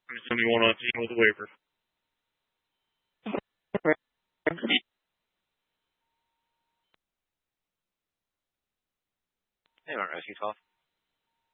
I'm assuming you want to deal with the waiver. Hey, Rescue 12.